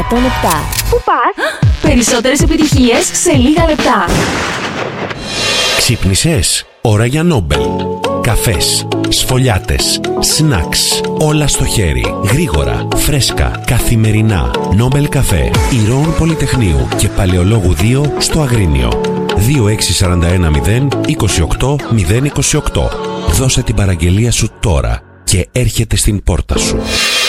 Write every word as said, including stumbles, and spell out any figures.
εκατόν επτά. Πού πας? Περισσότερες επιτυχίες σε λίγα λεπτά. Ξύπνησες? Ώρα για Νόμπελ. Καφές, σφολιάτες, σνακς, όλα στο χέρι, γρήγορα, φρέσκα, καθημερινά. Νόμπελ καφέ, Ηρώων Πολυτεχνείου και Παλαιολόγου δύο στο Αγρίνιο. δύο έξι τέσσερα ένα μηδέν είκοσι οκτώ μηδέν είκοσι οκτώ. Δώσε την παραγγελία σου τώρα και έρχεται στην πόρτα σου.